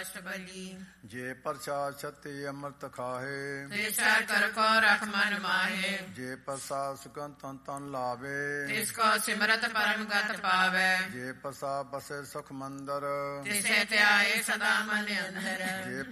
ਅਸ਼ਟਪਦੀ। ਜੇ ਪ੍ਰਸਾਦ ਛਤੀ ਅੰਮ੍ਰਿਤ ਖਾਹੇ, ਤਿਸ ਹਰ ਕਰ ਕੋ ਰਖ ਮਨ ਮਾਹੇ। ਜੇ ਪ੍ਰਸਾਦ ਸੁਗੰਧ ਤਨ ਤਨ ਲਾਵੇ, ਤਿਸ ਕੋ ਸਿਮਰਤ ਪਰਮ ਗਤ ਪਾਵੈ। ਜੇ ਪ੍ਰਸਾਦ ਬਸੇ ਸੁਖ ਮੰਦਰ, ਤਿਸੇ ਧਿਆਏ ਸਦਾ ਮਨ ਅੰਦਰ। ਜੇ